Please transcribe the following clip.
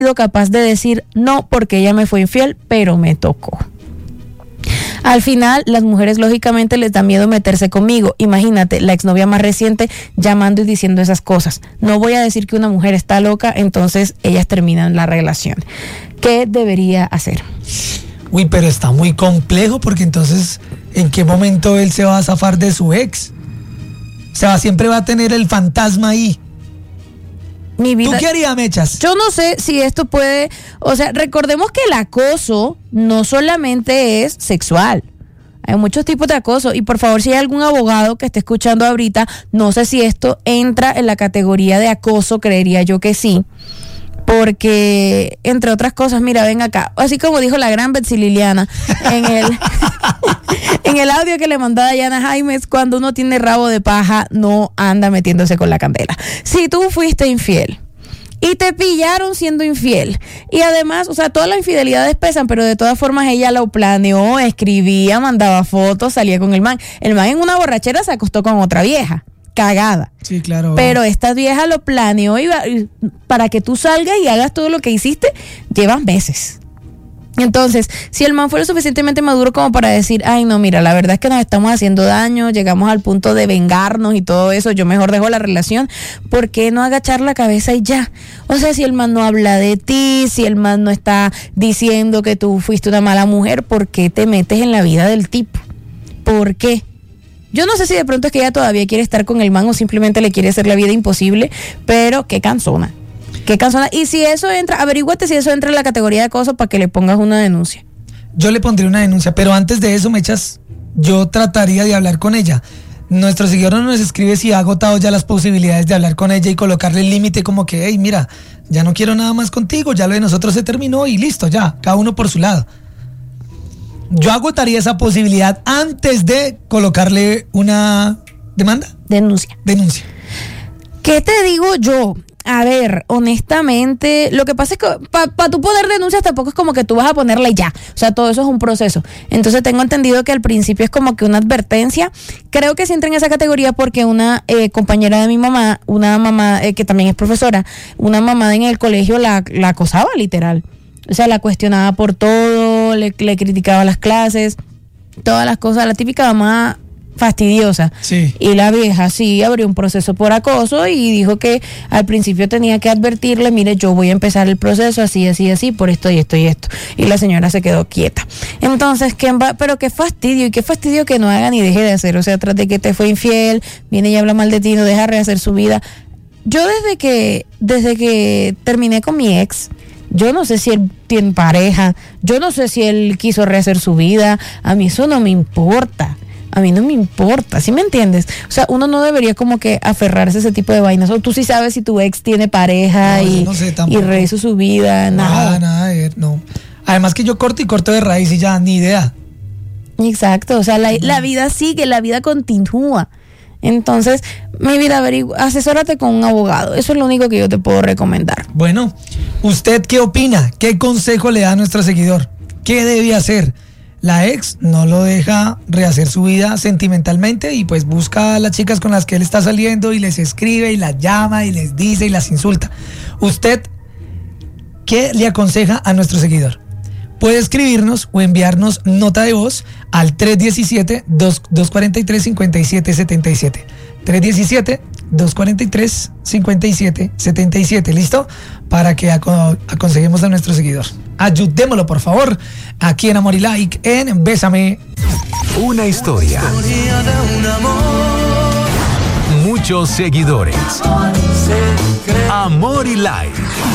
sido capaz de decir no porque ella me fue infiel, pero me tocó. Al final, las mujeres lógicamente les da miedo meterse conmigo. Imagínate, la exnovia más reciente llamando y diciendo esas cosas. No voy a decir que una mujer está loca, entonces ellas terminan la relación. ¿Qué debería hacer? Uy, pero está muy complejo porque entonces, ¿en qué momento él se va a zafar de su ex? O sea, siempre va a tener el fantasma ahí. Mi vida, ¿tú qué harías, Mechas? Yo no sé si esto puede, o sea, recordemos que el acoso no solamente es sexual. Hay muchos tipos de acoso y por favor, si hay algún abogado que esté escuchando ahorita, no sé si esto entra en la categoría de acoso, creería yo que sí. Porque, entre otras cosas, mira, ven acá, así como dijo la gran Betsy Liliana en el audio que le mandó a Dayana Jaimes, cuando uno tiene rabo de paja, no anda metiéndose con la candela. Si tú fuiste infiel y te pillaron siendo infiel, y además, o sea, todas las infidelidades pesan, pero de todas formas ella lo planeó, escribía, mandaba fotos, salía con el man en una borrachera se acostó con otra vieja. Cagada. Sí, claro. Pero esta vieja lo planeó y para que tú salgas y hagas todo lo que hiciste, llevan meses. Entonces, si el man fue lo suficientemente maduro como para decir, ay no, mira, la verdad es que nos estamos haciendo daño, llegamos al punto de vengarnos y todo eso, yo mejor dejo la relación, ¿por qué no agachar la cabeza y ya? O sea, si el man no habla de ti, si el man no está diciendo que tú fuiste una mala mujer, ¿por qué te metes en la vida del tipo? ¿Por qué? Yo no sé si de pronto es que ella todavía quiere estar con el man o simplemente le quiere hacer la vida imposible, pero qué cansona. Qué cansona. Y si eso entra, averíguate si eso entra en la categoría de acoso para que le pongas una denuncia. Yo le pondría una denuncia, pero antes de eso, Mechas, yo trataría de hablar con ella. Nuestro seguidor nos escribe si ha agotado ya las posibilidades de hablar con ella y colocarle el límite como que, hey, mira, ya no quiero nada más contigo, ya lo de nosotros se terminó y listo, ya, cada uno por su lado. Yo agotaría esa posibilidad antes de colocarle una demanda. Denuncia. ¿Qué te digo yo? A ver, honestamente, lo que pasa es que para tú poder denunciar tampoco es como que tú vas a ponerle ya. O sea, todo eso es un proceso. Entonces tengo entendido que al principio es como que una advertencia. Creo que sí entra en esa categoría porque una compañera de mi mamá, una mamá que también es profesora, una mamá en el colegio la acosaba literal. O sea, la cuestionaba por todo, le criticaba las clases, todas las cosas, la típica mamá fastidiosa. Sí. Y la vieja sí abrió un proceso por acoso y dijo que al principio tenía que advertirle, mire, yo voy a empezar el proceso así, por esto y esto y esto. Y la señora se quedó quieta. Entonces, pero qué fastidio, y qué fastidio que no haga ni deje de hacer. O sea, tras de que te fue infiel, viene y habla mal de ti, no deja rehacer su vida. Yo desde que terminé con mi ex, yo no sé si él tiene pareja, yo no sé si él quiso rehacer su vida, a mí eso no me importa. A mí no me importa, ¿sí me entiendes? O sea, uno no debería como que aferrarse a ese tipo de vainas. O tú sí sabes si tu ex tiene pareja y rehizo su vida, nada de ver, no. Además que yo corto de raíz y ya, ni idea. Exacto, o sea, la vida sigue, la vida continúa. Entonces, mi vida, asesórate con un abogado. Eso es lo único que yo te puedo recomendar. Bueno, ¿usted qué opina? ¿Qué consejo le da a nuestro seguidor? ¿Qué debe hacer? La ex no lo deja rehacer su vida sentimentalmente y pues busca a las chicas con las que él está saliendo y les escribe y las llama y les dice y las insulta. ¿Usted qué le aconseja a nuestro seguidor? Puede escribirnos o enviarnos nota de voz al 317-243-5777. 317-243-5777. ¿Listo? Para que aconsejemos a nuestro seguidor. Ayudémoslo, por favor, aquí en Amor y Like, en Bésame. Una historia. Muchos seguidores. Amor y Like.